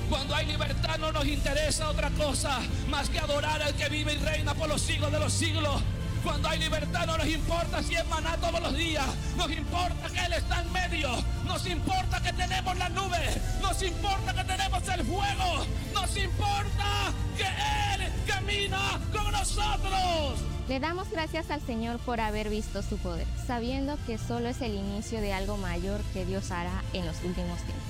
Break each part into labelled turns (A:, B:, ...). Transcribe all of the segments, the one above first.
A: Cuando hay libertad no nos interesa otra cosa más que adorar al que vive y reina por los siglos de los siglos. Cuando hay libertad no nos importa si es maná todos los días. Nos importa que Él está en medio. Nos importa que tenemos la nube. Nos importa que tenemos el fuego. Nos importa que Él camina con nosotros.
B: Le damos gracias al Señor por haber visto su poder, sabiendo que solo es el inicio de algo mayor que Dios hará en los últimos tiempos.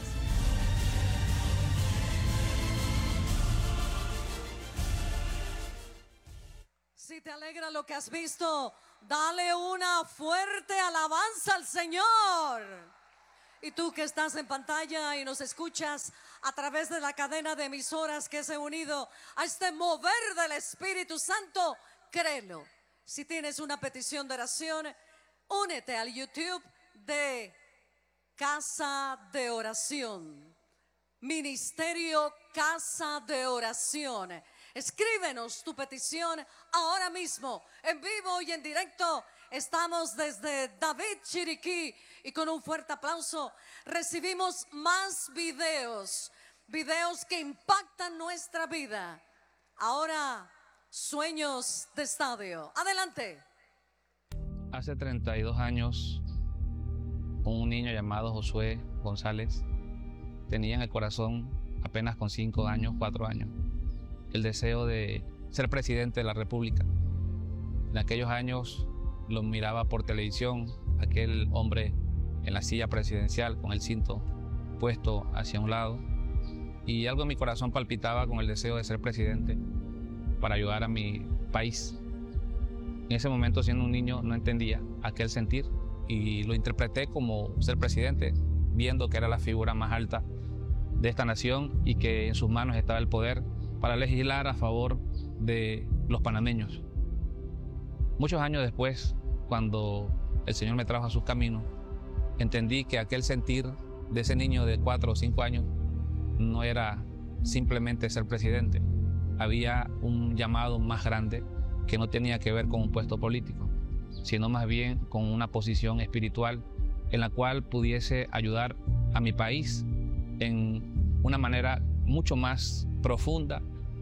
C: Si te alegra lo que has visto, dale una fuerte alabanza al Señor. Y tú que estás en pantalla y nos escuchas a través de la cadena de emisoras que se ha unido a este mover del Espíritu Santo, créelo. Si tienes una petición de oración, únete al YouTube de Casa de Oración, Ministerio Casa de Oración. Escríbenos tu petición ahora mismo, en vivo y en directo. Estamos desde David, Chiriquí, y con un fuerte aplauso recibimos más videos que impactan nuestra vida. Ahora, sueños de estadio. Adelante.
D: Hace 32 años, un niño llamado Josué González tenía en el corazón, apenas con 5 años, 4 años, el deseo de ser presidente de la República. En aquellos años lo miraba por televisión, aquel hombre en la silla presidencial con el cinto puesto hacia un lado, y algo en mi corazón palpitaba con el deseo de ser presidente para ayudar a mi país. En ese momento, siendo un niño, no entendía aquel sentir y lo interpreté como ser presidente, viendo que era la figura más alta de esta nación y que en sus manos estaba el poder para legislar a favor de los panameños. Muchos años después, cuando el Señor me trajo a sus caminos, entendí que aquel sentir de ese niño de 4 o 5 años no era simplemente ser presidente. Había un llamado más grande que no tenía que ver con un puesto político, sino más bien con una posición espiritual en la cual pudiese ayudar a mi país en una manera mucho más profunda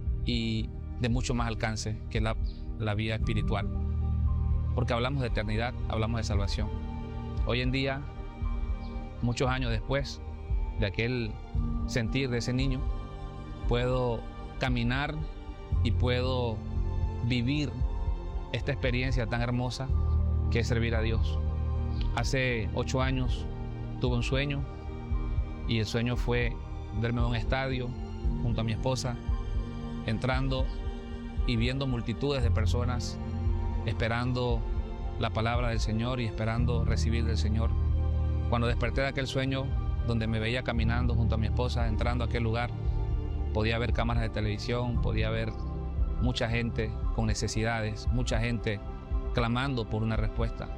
D: y de mucho más alcance que la vía espiritual. Porque hablamos de eternidad, hablamos de salvación. Hoy en día, muchos años después de aquel sentir de ese niño, puedo caminar y puedo vivir esta experiencia tan hermosa que es servir a Dios. Hace 8 años tuve un sueño y el sueño fue verme en un estadio junto a mi esposa, entrando y viendo multitudes de personas esperando la palabra del Señor y esperando recibir del Señor. Cuando desperté de aquel sueño donde me veía caminando junto a mi esposa, entrando a aquel lugar, podía ver cámaras de televisión, podía ver mucha gente con necesidades, mucha gente clamando por una respuesta.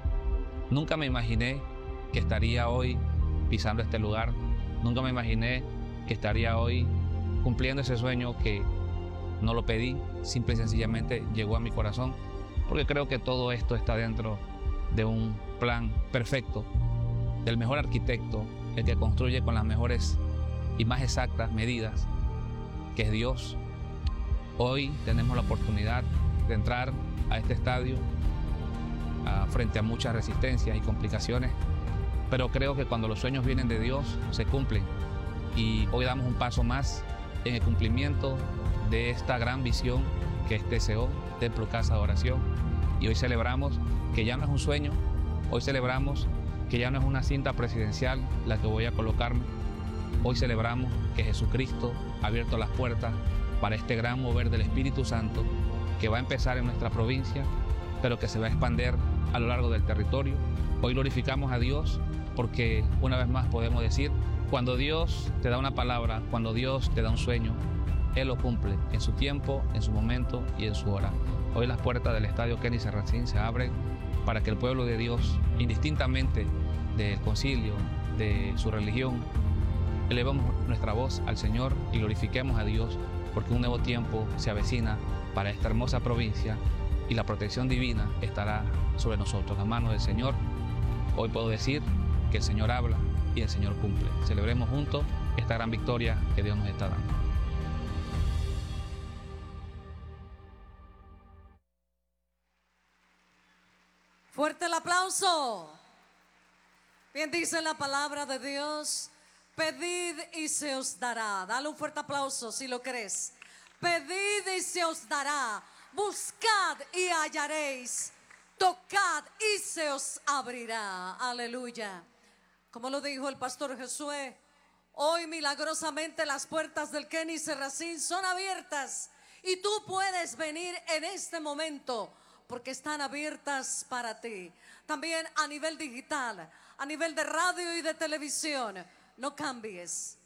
D: Nunca me imaginé que estaría hoy pisando este lugar, nunca me imaginé que estaría hoy cumpliendo ese sueño que no lo pedí, simple y sencillamente llegó a mi corazón, porque creo que todo esto está dentro de un plan perfecto, del mejor arquitecto, el que construye con las mejores y más exactas medidas, que es Dios. Hoy tenemos la oportunidad de entrar a este estadio frente a muchas resistencias y complicaciones, pero creo que cuando los sueños vienen de Dios, se cumplen. Y hoy damos un paso más en el cumplimiento de esta gran visión que es TCO, Templo Casa de Oración. Y hoy celebramos que ya no es un sueño, hoy celebramos que ya no es una cinta presidencial la que voy a colocarme. Hoy celebramos que Jesucristo ha abierto las puertas para este gran mover del Espíritu Santo que va a empezar en nuestra provincia, pero que se va a expandir a lo largo del territorio. Hoy glorificamos a Dios porque una vez más podemos decir, cuando Dios te da una palabra, cuando Dios te da un sueño, Él lo cumple en su tiempo, en su momento y en su hora. Hoy las puertas del Estadio Kenny Serracín se abren para que el pueblo de Dios, indistintamente del concilio, de su religión, elevemos nuestra voz al Señor y glorifiquemos a Dios, porque un nuevo tiempo se avecina para esta hermosa provincia y la protección divina estará sobre nosotros. La mano del Señor, hoy puedo decir que el Señor habla y el Señor cumple. Celebremos juntos esta gran victoria que Dios nos está dando.
C: Fuerte el aplauso. Bien dice la palabra de Dios: pedid y se os dará. Dale un fuerte aplauso si lo crees. Pedid y se os dará. Buscad y hallaréis. Tocad y se os abrirá. Aleluya. Como lo dijo el pastor Josué, hoy milagrosamente las puertas del Kenny Serracín son abiertas y tú puedes venir en este momento porque están abiertas para ti. También a nivel digital, a nivel de radio y de televisión. No cambies.